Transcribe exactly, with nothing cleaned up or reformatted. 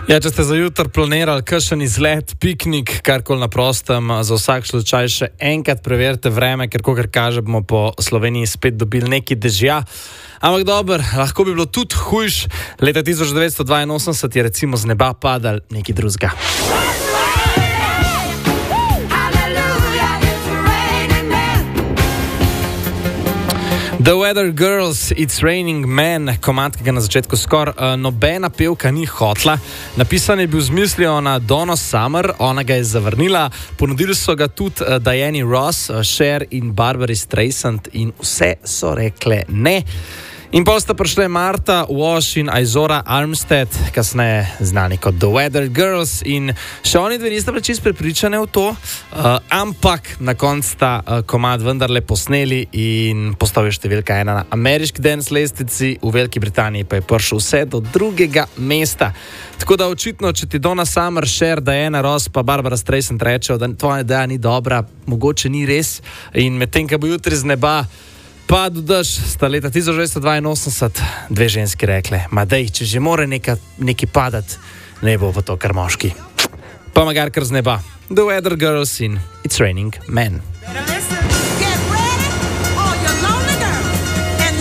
Ja, če ste za jutro planirali kakšen izlet, piknik, karkoli na prostem, za vsak slučaj še enkrat preverite vreme, ker kakor kaže, bomo po Sloveniji spet dobili neki dežja. Ampak dobro, lahko bi bilo tudi hujš. Leta tisoč devetsto dvainosemdeset je recimo z neba padal neki drugega. The Weather Girls, It's Raining Men, komad, ki ga na začetku skoraj uh, nobena pevka ni hotla. Napisan je bil z mislijo na Donno Summer, ona ga je zavrnila. Ponudili so ga tudi uh, Diane Ross, uh, Cher in Barbara Streisand in vse so rekle ne. In pol sta prišle Marta Wash in Izora Armstead, kasneje znani kot The Weather Girls, in še oni dve nista bili čisto prepričane v to, uh, ampak na koncu sta uh, komad vendarle posneli in postal je številka ena na ameriški dance lestvici, v Veliki Britaniji pa je prišel vse do drugega mesta. Tako da očitno, če ti Donno Summer, Cher, Diana Ross pa Barbara Streisand rečejo, da tvoja ideja ni dobra, mogoče ni res, in medtem, ko bo jutri z neba padel dež, sta leta tisoč devetsto dvainosemdeset dve ženski rekle, ma dej, če že more neka, neki padati, ne bo pa to kar moški. Pa magar kar z neba. The Weather Girls in It's Raining Men.